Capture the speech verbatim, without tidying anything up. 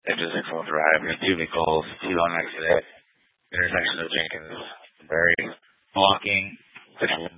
Edges Expo Drive, and two vehicles, T-Bone exit, intersection of Jenkins, Berry, blocking,